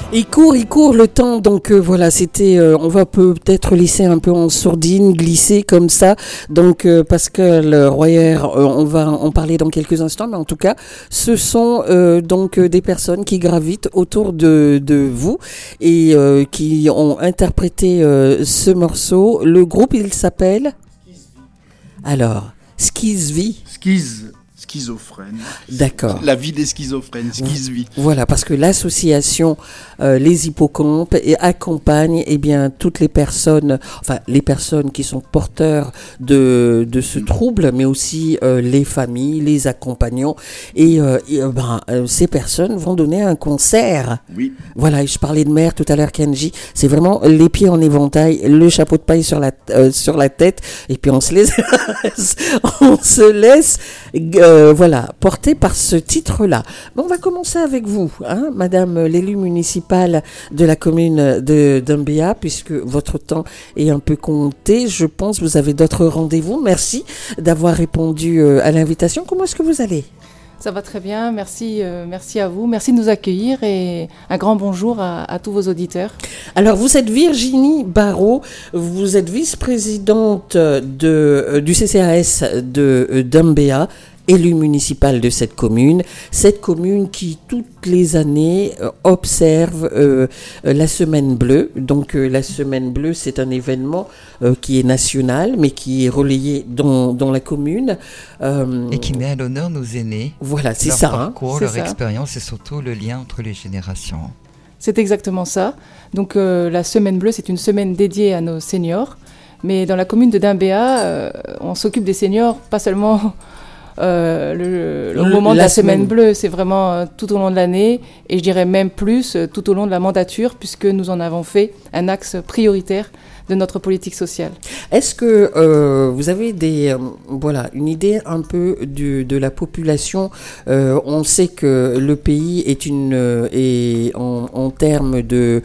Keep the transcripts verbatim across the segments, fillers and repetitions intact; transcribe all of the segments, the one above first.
Il court, il court le temps, donc euh, voilà, c'était, euh, on va peut-être laisser un peu en sourdine, glisser comme ça, donc euh, Pascal Royer, euh, on va en parler dans quelques instants, mais en tout cas, ce sont euh, donc des personnes qui gravitent autour de, de vous et euh, qui ont interprété euh, ce morceau. Le groupe, il s'appelle alors Schizvi. Schiz. Schizophrène. D'accord. La vie des schizophrènes, Schizvi. Voilà, parce que l'association euh, Les Hippocampes et accompagne eh bien toutes les personnes, enfin les personnes qui sont porteurs de de ce trouble, mais aussi euh, les familles, les accompagnants, et, euh, et euh, ben euh, ces personnes vont donner un concert. Oui. Voilà, et je parlais de mère tout à l'heure, Kenji. C'est vraiment les pieds en éventail, le chapeau de paille sur la euh, sur la tête, et puis on se laisse on se laisse euh, Euh, voilà, porté par ce titre-là. Bon, on va commencer avec vous, hein, Madame l'élue municipale de la commune de d'Umbéa, puisque votre temps est un peu compté. Je pense que vous avez d'autres rendez-vous. Merci d'avoir répondu euh, à l'invitation. Comment est-ce que vous allez ? Ça va très bien, merci, euh, merci à vous, merci de nous accueillir et un grand bonjour à, à tous vos auditeurs. Alors vous êtes Virginie Barrault, vous êtes vice-présidente de, euh, du C C A S de euh, d'Umbéa, élue municipale de cette commune, cette commune qui toutes les années euh, observe euh, euh, la Semaine Bleue. Donc euh, la Semaine Bleue, c'est un événement euh, qui est national, mais qui est relayé dans, dans la commune. Euh, et qui met à l'honneur nos aînés. Voilà, c'est leur ça. Parcours, hein. leur c'est expérience et surtout le lien entre les générations. C'est exactement ça. Donc euh, la Semaine Bleue, c'est une semaine dédiée à nos seniors. Mais dans la commune de d'Umbéa, euh, on s'occupe des seniors, pas seulement... Euh, le, le, le moment de la semaine, semaine bleue, c'est vraiment euh, tout au long de l'année et je dirais même plus euh, tout au long de la mandature puisque nous en avons fait un axe prioritaire de notre politique sociale. Est-ce que euh, vous avez des, euh, voilà, une idée un peu du, de la population ? euh, On sait que le pays est une, euh, est en, en termes de,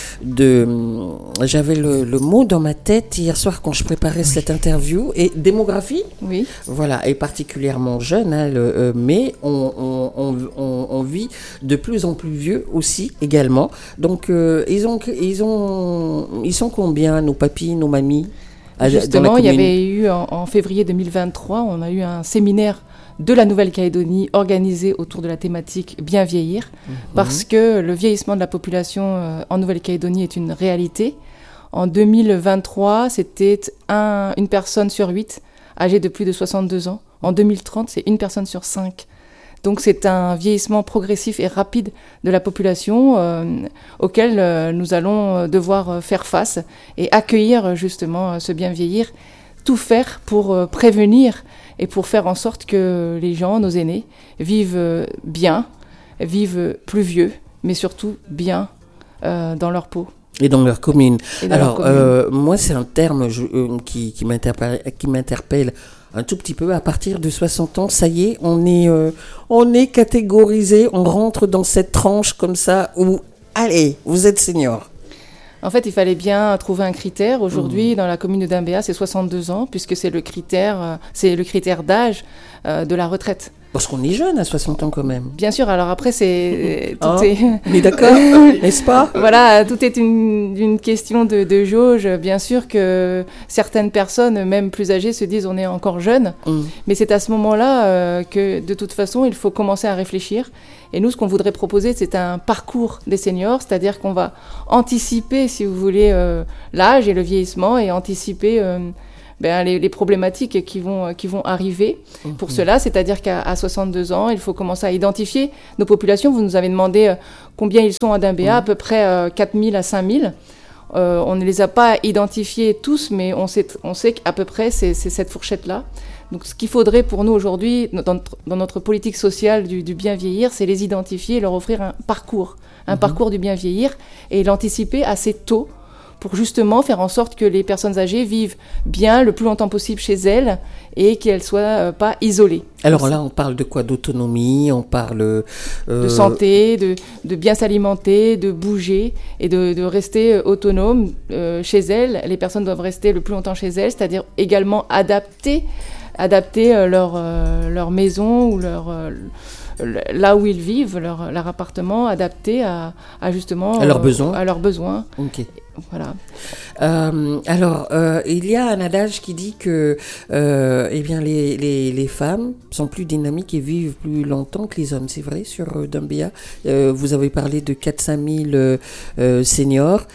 de, j'avais le, le mot dans ma tête hier soir quand je préparais oui. cette interview, et démographie. Oui. Voilà, est particulièrement jeune, hein, le, euh, mais on, on, on, on, on vit de plus en plus vieux aussi également. Donc euh, ils ont, ils ont, ils sont combien nos papis, nos mamies? Justement, il y avait eu en, en février deux mille vingt-trois, on a eu un séminaire de la Nouvelle-Calédonie organisé autour de la thématique bien vieillir, mmh. parce que le vieillissement de la population euh, en Nouvelle-Calédonie est une réalité. En deux mille vingt-trois, c'était un, une personne sur huit âgée de plus de soixante-deux ans. En deux mille trente, c'est une personne sur cinq. Donc c'est un vieillissement progressif et rapide de la population euh, auquel euh, nous allons devoir faire face et accueillir justement ce bien vieillir, tout faire pour euh, prévenir et pour faire en sorte que les gens, nos aînés, vivent bien, vivent plus vieux, mais surtout bien euh, dans leur peau. Et dans leur commune. Dans Alors, leur commune. Euh, moi, c'est un terme je, euh, qui, qui, m'interpelle, qui m'interpelle un tout petit peu. À partir de soixante ans, ça y est, on est, euh, on est catégorisé, on rentre dans cette tranche comme ça où, allez, vous êtes senior. En fait, il fallait bien trouver un critère. Aujourd'hui, mmh. dans la commune d'Umbéa, c'est soixante-deux ans, puisque c'est le critère, euh, c'est le critère d'âge euh, de la retraite. Parce qu'on est jeune à soixante ans quand même. Bien sûr, alors après, c'est... Tout oh, est... Mais d'accord, n'est-ce pas ? Voilà, tout est une, une question de, de jauge. Bien sûr que certaines personnes, même plus âgées, se disent on est encore jeune. Mm. Mais c'est à ce moment-là euh, que, de toute façon, il faut commencer à réfléchir. Et nous, ce qu'on voudrait proposer, c'est un parcours des seniors, c'est-à-dire qu'on va anticiper, si vous voulez, euh, l'âge et le vieillissement et anticiper... Euh, Ben, les, les problématiques qui vont, qui vont arriver mmh. pour cela, c'est-à-dire qu'à à soixante-deux ans, il faut commencer à identifier nos populations. Vous nous avez demandé euh, combien ils sont à d'Umbéa, mmh. à peu près euh, quatre mille à cinq mille. Euh, on ne les a pas identifiés tous, mais on sait, on sait qu'à peu près, c'est, c'est cette fourchette-là. Donc, ce qu'il faudrait pour nous aujourd'hui, dans notre, dans notre politique sociale du, du bien vieillir, c'est les identifier et leur offrir un parcours, un mmh. parcours du bien vieillir et l'anticiper assez tôt, pour justement faire en sorte que les personnes âgées vivent bien le plus longtemps possible chez elles et qu'elles ne soient euh, pas isolées. Alors là, on parle de quoi ? D'autonomie, on parle... Euh... De santé, de, de bien s'alimenter, de bouger et de, de rester autonomes euh, chez elles. Les personnes doivent rester le plus longtemps chez elles, c'est-à-dire également adapter, adapter euh, leur, euh, leur maison ou leur... Euh, là où ils vivent, leur, leur appartement adapté à, à justement à leurs besoins. À leurs besoins. Ok. Voilà. Euh, alors, euh, il y a un adage qui dit que euh, eh bien, les, les, les femmes sont plus dynamiques et vivent plus longtemps que les hommes. C'est vrai, sur euh, Dumbia. Euh, vous avez parlé de quatre à cinq mille euh, euh, seniors.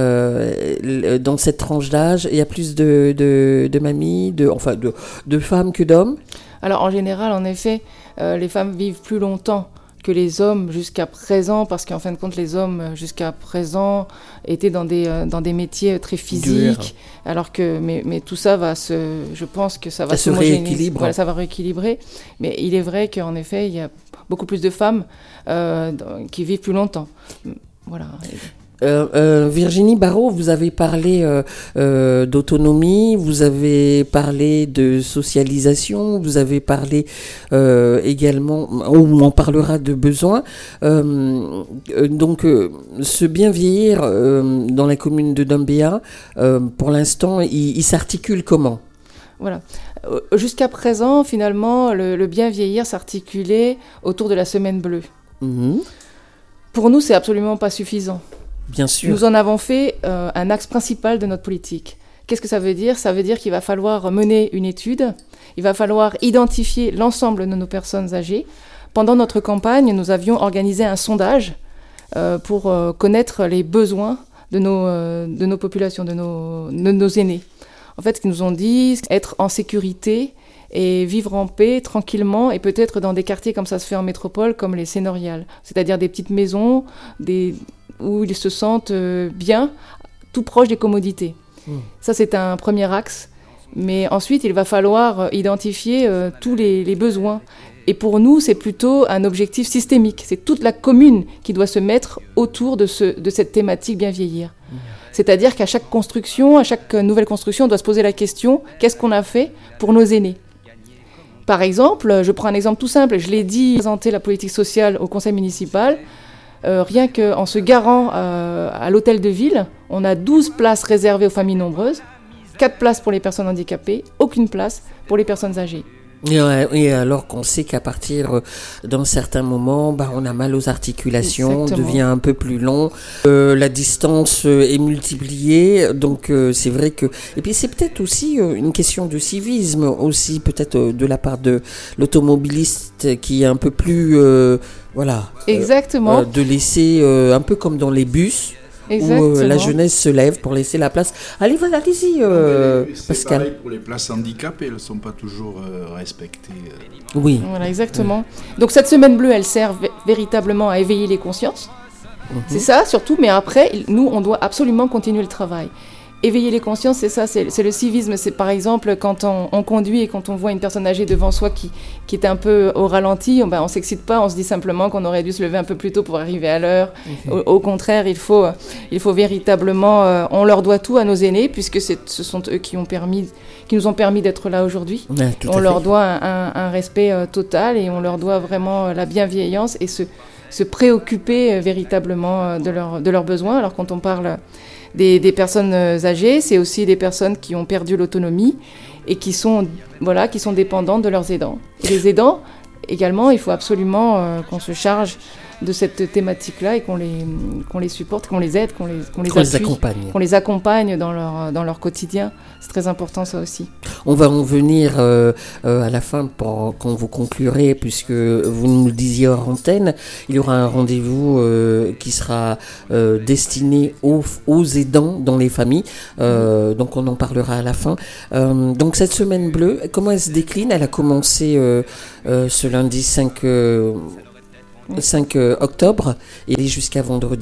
Euh, dans cette tranche d'âge, il y a plus de, de, de mamies, de, enfin de, de femmes que d'hommes. Alors, en général, en effet, euh, les femmes vivent plus longtemps que les hommes jusqu'à présent, parce qu'en fin de compte, les hommes jusqu'à présent étaient dans des, euh, dans des métiers très physiques, Dur. alors que, mais, mais tout ça va se, je pense que ça va ça se rééquilibrer. Voilà, ça va rééquilibrer, mais il est vrai qu'en effet, il y a beaucoup plus de femmes euh, qui vivent plus longtemps. Voilà. Euh, euh, Virginie Barrault, vous avez parlé euh, euh, d'autonomie, vous avez parlé de socialisation, vous avez parlé euh, également, ou on parlera de besoins. Euh, euh, donc, euh, ce bien vieillir euh, dans la commune de Dumbia, euh, pour l'instant, il, il s'articule comment ? Voilà. Jusqu'à présent, finalement, le, le bien vieillir s'articulait autour de la semaine bleue. Mmh. Pour nous, c'est absolument pas suffisant. Bien sûr. Nous en avons fait euh, un axe principal de notre politique. Qu'est-ce que ça veut dire ? Ça veut dire qu'il va falloir mener une étude, il va falloir identifier l'ensemble de nos personnes âgées. Pendant notre campagne, nous avions organisé un sondage euh, pour euh, connaître les besoins de nos, euh, de nos populations, de nos, de nos aînés. En fait, ce qu'ils nous ont dit, être en sécurité et vivre en paix, tranquillement, et peut-être dans des quartiers comme ça se fait en métropole, comme les sénoriales, c'est-à-dire des petites maisons, des... où ils se sentent bien, tout proche des commodités. Mmh. Ça, c'est un premier axe. Mais ensuite, il va falloir identifier euh, tous les, les besoins. Et pour nous, c'est plutôt un objectif systémique. C'est toute la commune qui doit se mettre autour de, ce, de cette thématique bien vieillir. Mmh. C'est-à-dire qu'à chaque construction, à chaque nouvelle construction, on doit se poser la question, qu'est-ce qu'on a fait pour nos aînés ? Par exemple, je prends un exemple tout simple, je l'ai dit, présenter la politique sociale au conseil municipal. Euh, rien qu'en se garant euh, à l'hôtel de ville, on a douze places réservées aux familles nombreuses, quatre places pour les personnes handicapées, aucune place pour les personnes âgées. Et, et alors qu'on sait qu'à partir euh, d'un certain moment, bah, on a mal aux articulations, Exactement. devient un peu plus long, euh, la distance euh, est multipliée, donc euh, c'est vrai que... Et puis c'est peut-être aussi euh, une question de civisme, aussi peut-être euh, de la part de l'automobiliste qui est un peu plus... Euh, voilà. Exactement. Euh, euh, de laisser, euh, un peu comme dans les bus... Exactement. Où euh, la jeunesse se lève pour laisser la place. Allez, voilà, allez-y, euh, c'est Pascal. Pareil pour les places handicapées, elles ne sont pas toujours euh, respectées. Euh. Oui. Voilà, exactement. Oui. Donc cette semaine bleue, elle sert v- véritablement à éveiller les consciences. Mm-hmm. C'est ça, surtout, mais après, nous, on doit absolument continuer le travail. Éveiller les consciences, c'est ça, c'est, c'est le civisme. C'est par exemple quand on, on conduit et quand on voit une personne âgée devant soi qui, qui est un peu au ralenti, on, ben, on s'excite pas, on se dit simplement qu'on aurait dû se lever un peu plus tôt pour arriver à l'heure. Mmh. Au, au contraire, il faut, il faut véritablement, euh, on leur doit tout à nos aînés puisque c'est, ce sont eux qui, ont permis, qui nous ont permis d'être là aujourd'hui. Ouais, on leur doit un, un, un respect euh, total et on leur doit vraiment euh, la bienveillance et se, se préoccuper euh, véritablement euh, de, leur, de leurs besoins. Alors quand on parle... Des, des personnes âgées, c'est aussi des personnes qui ont perdu l'autonomie et qui sont, voilà, qui sont dépendantes de leurs aidants. Et les aidants, également, il faut absolument euh, qu'on se charge de cette thématique-là et qu'on les, qu'on les supporte, qu'on les aide, qu'on les, qu'on les, qu'on appuie, les accompagne. Qu'on les accompagne dans leur, dans leur quotidien. C'est très important, ça aussi. On va en venir euh, euh, à la fin pour, quand vous conclurez, puisque vous nous le disiez hors antenne, il y aura un rendez-vous euh, qui sera euh, destiné aux, aux aidants dans les familles. Euh, donc on en parlera à la fin. Euh, donc cette semaine bleue, comment elle se décline ? Elle a commencé euh, euh, ce lundi cinq... Euh, cinq octobre et jusqu'à vendredi